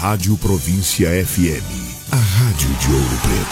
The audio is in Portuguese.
Rádio Província FM, a rádio de Ouro Preto.